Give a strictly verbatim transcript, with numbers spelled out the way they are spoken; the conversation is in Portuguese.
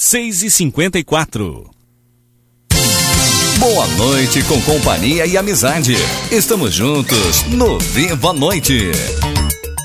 seis e cinquenta e quatro. Boa noite com companhia e amizade. Estamos juntos no Viva a Noite.